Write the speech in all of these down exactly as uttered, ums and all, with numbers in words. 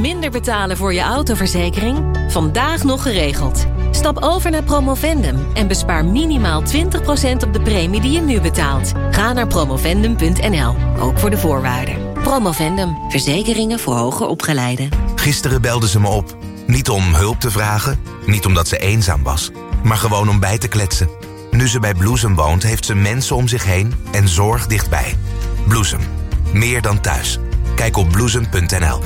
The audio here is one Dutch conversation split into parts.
minder betalen voor je autoverzekering? Vandaag nog geregeld. Stap over naar Promovendum en bespaar minimaal twintig procent op de premie die je nu betaalt. Ga naar promovendum punt n l, ook voor de voorwaarden. Promovendum, verzekeringen voor hoger opgeleiden. Gisteren belde ze me op. Niet om hulp te vragen, niet omdat ze eenzaam was, maar gewoon om bij te kletsen. Nu ze bij Bloesem woont, heeft ze mensen om zich heen en zorg dichtbij. Bloesem, meer dan thuis. Kijk op bloesem punt n l.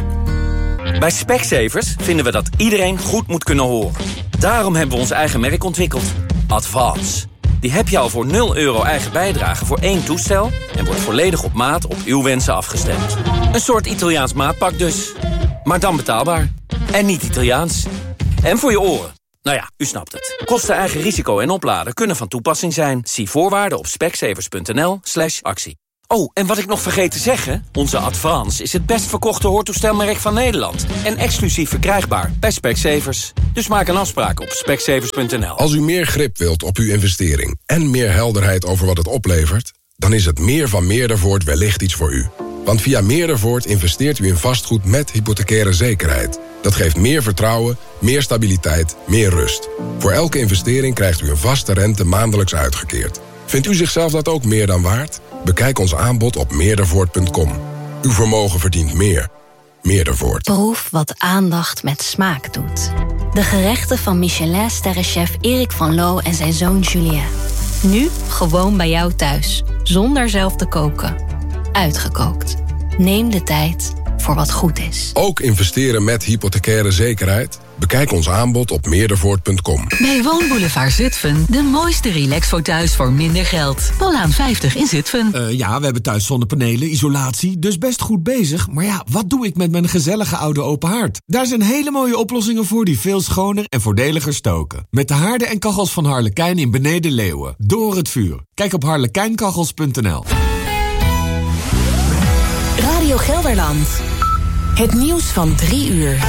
Bij Specsavers vinden we dat iedereen goed moet kunnen horen. Daarom hebben we ons eigen merk ontwikkeld. Advance. Die heb je al voor nul euro eigen bijdrage voor één toestel en wordt volledig op maat op uw wensen afgestemd. Een soort Italiaans maatpak dus. Maar dan betaalbaar. En niet Italiaans. En voor je oren. Nou ja, u snapt het. Kosten, eigen risico en opladen kunnen van toepassing zijn. Zie voorwaarden op specsavers punt n l slash actie. Oh, en wat ik nog vergeet te zeggen. Onze Advance is het best verkochte hoortoestelmerk van Nederland. En exclusief verkrijgbaar bij Specsavers. Dus maak een afspraak op specsavers punt n l. Als u meer grip wilt op uw investering en meer helderheid over wat het oplevert, dan is het meer van Meerdervoort wellicht iets voor u. Want via Meerdervoort investeert u in vastgoed met hypothecaire zekerheid. Dat geeft meer vertrouwen, meer stabiliteit, meer rust. Voor elke investering krijgt u een vaste rente maandelijks uitgekeerd. Vindt u zichzelf dat ook meer dan waard? Bekijk ons aanbod op meerdervoort punt com. Uw vermogen verdient meer. Meerdervoort. Proef wat aandacht met smaak doet. De gerechten van Michelin-sterrenchef Erik van Loo en zijn zoon Julien. Nu gewoon bij jou thuis, zonder zelf te koken. Uitgekookt. Neem de tijd voor wat goed is. Ook investeren met hypothecaire zekerheid? Bekijk ons aanbod op meerdervoort punt com. Bij Woonboulevard Zutphen, de mooiste relaxfoto's voor minder geld. Paulaan vijftig in Zutphen. Uh, ja, we hebben thuis zonnepanelen, isolatie, dus best goed bezig. Maar ja, wat doe ik met mijn gezellige oude open haard? Daar zijn hele mooie oplossingen voor die veel schoner en voordeliger stoken. Met de haarden en kachels van Harlekijn in Beneden Leeuwen. Door het vuur. Kijk op harlekijnkachels punt n l. Radio Gelderland. Het nieuws van drie uur.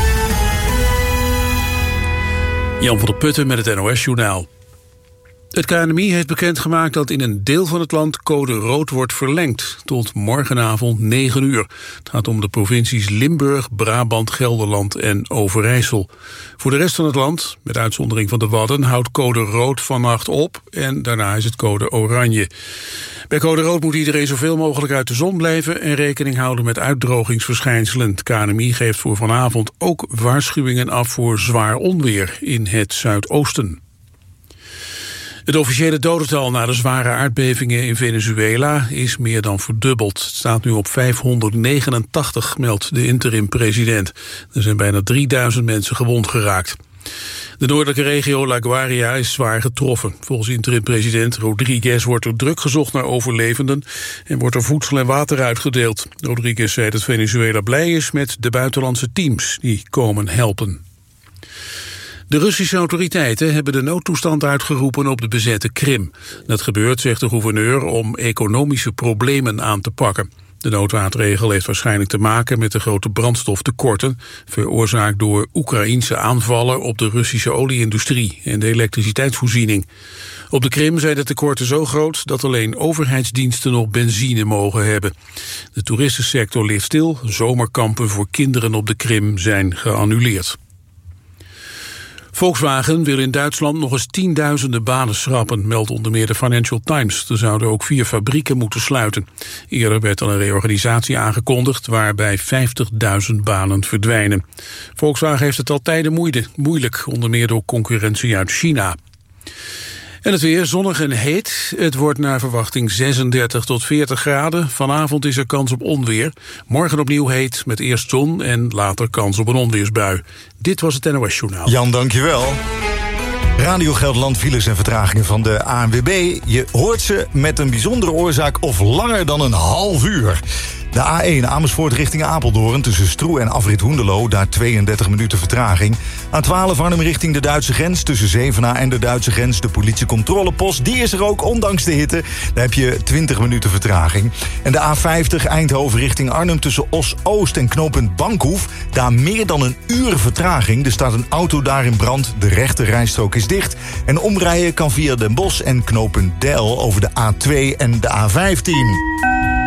Jan van der Putten met het N O S-journaal. Het K N M I heeft bekendgemaakt dat in een deel van het land code rood wordt verlengd tot morgenavond negen uur. Het gaat om de provincies Limburg, Brabant, Gelderland en Overijssel. Voor de rest van het land, met uitzondering van de Wadden, houdt code rood vannacht op en daarna is het code oranje. Bij code rood moet iedereen zoveel mogelijk uit de zon blijven en rekening houden met uitdrogingsverschijnselen. Het K N M I geeft voor vanavond ook waarschuwingen af voor zwaar onweer in het zuidoosten. Het officiële dodental na de zware aardbevingen in Venezuela is meer dan verdubbeld. Het staat nu op vijfhonderdnegenentachtig, meldt de interim-president. Er zijn bijna drieduizend mensen gewond geraakt. De noordelijke regio La Guaira is zwaar getroffen. Volgens interim-president Rodriguez wordt er druk gezocht naar overlevenden en wordt er voedsel en water uitgedeeld. Rodriguez zei dat Venezuela blij is met de buitenlandse teams die komen helpen. De Russische autoriteiten hebben de noodtoestand uitgeroepen op de bezette Krim. Dat gebeurt, zegt de gouverneur, om economische problemen aan te pakken. De noodmaatregel heeft waarschijnlijk te maken met de grote brandstoftekorten, veroorzaakt door Oekraïense aanvallen op de Russische olieindustrie en de elektriciteitsvoorziening. Op de Krim zijn de tekorten zo groot dat alleen overheidsdiensten nog benzine mogen hebben. De toeristensector ligt stil, zomerkampen voor kinderen op de Krim zijn geannuleerd. Volkswagen wil in Duitsland nog eens tienduizenden banen schrappen, meldt onder meer de Financial Times. Er zouden ook vier fabrieken moeten sluiten. Eerder werd al een reorganisatie aangekondigd waarbij vijftigduizend banen verdwijnen. Volkswagen heeft het al tijden moeilijk, onder meer door concurrentie uit China. En het weer zonnig en heet. Het wordt naar verwachting zesendertig tot veertig graden. Vanavond is er kans op onweer. Morgen opnieuw heet met eerst zon en later kans op een onweersbui. Dit was het N O S-journaal. Jan, dankjewel. Radio Gelderland, files en vertragingen van de A N W B. Je hoort ze met een bijzondere oorzaak of langer dan een half uur. De A één Amersfoort richting Apeldoorn tussen Stroe en afrit Hoenderloo, daar tweeëndertig minuten vertraging. A twaalf Arnhem richting de Duitse grens tussen Zevenaar en de Duitse grens. De politiecontrolepost, die is er ook ondanks de hitte. Daar heb je twintig minuten vertraging. En de A vijftig Eindhoven richting Arnhem tussen Os-Oost en knooppunt Bankhoef. Daar meer dan een uur vertraging. Er staat een auto daar in brand, de rechte rijstrook is dicht. En omrijden kan via Den Bosch en knooppunt Deil over de A twee en de A vijftien.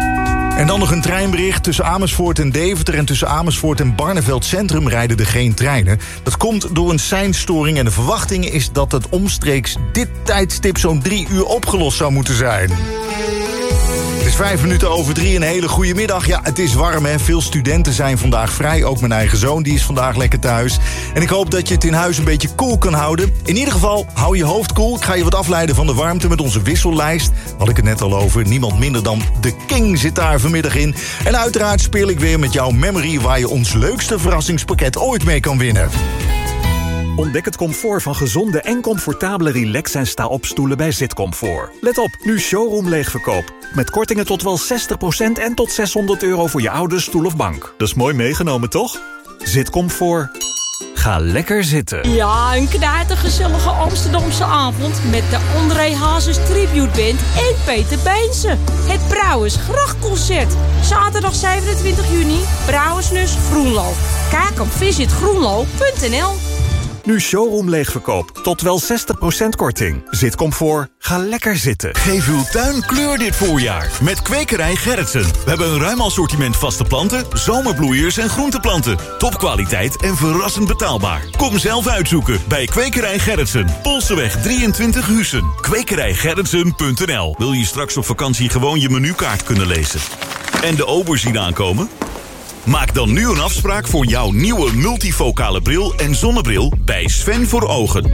En dan nog een treinbericht. Tussen Amersfoort en Deventer en tussen Amersfoort en Barneveld Centrum rijden er geen treinen. Dat komt door een seinstoring en de verwachting is dat het omstreeks dit tijdstip zo'n drie uur opgelost zou moeten zijn. Het is vijf minuten over drie, een hele goede middag. Ja, het is warm, hè. Veel studenten zijn vandaag vrij. Ook mijn eigen zoon, die is vandaag lekker thuis. En ik hoop dat je het in huis een beetje koel kan houden. In ieder geval, hou je hoofd koel. Ik ga je wat afleiden van de warmte met onze wissellijst. Had ik het net al over. Niemand minder dan de King zit daar vanmiddag in. En uiteraard speel ik weer met jouw memory, waar je ons leukste verrassingspakket ooit mee kan winnen. Ontdek het comfort van gezonde en comfortabele relax- en sta-op-stoelen bij Zitcomfort. Let op, nu showroom leegverkoop. Met kortingen tot wel zestig procent en tot zeshonderd euro voor je oude stoel of bank. Dat is mooi meegenomen, toch? Zitcomfort. Ga lekker zitten. Ja, een knijtergezellige Amsterdamse avond met de André Hazes Tribute Band en Peter Beense. Het Brouwersgrachtconcert. Zaterdag zevenentwintig juni, Brouwersnus Groenlo. Kijk op visit groenlo punt n l. Nu showroom leegverkoop. Tot wel zestig procent korting. Zitcomfort. Ga lekker zitten. Geef uw tuin kleur dit voorjaar. Met Kwekerij Gerritsen. We hebben een ruim assortiment vaste planten, zomerbloeiers en groenteplanten. Topkwaliteit en verrassend betaalbaar. Kom zelf uitzoeken bij Kwekerij Gerritsen. Polseweg drieëntwintig Huissen. kwekerij gerritsen punt n l. Wil je straks op vakantie gewoon je menukaart kunnen lezen? En de obers zien aankomen? Maak dan nu een afspraak voor jouw nieuwe multifocale bril en zonnebril bij Sven voor Ogen.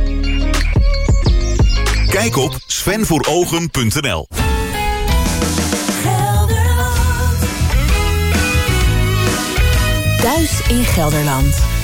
Kijk op sven voor ogen punt n l. Thuis in Gelderland.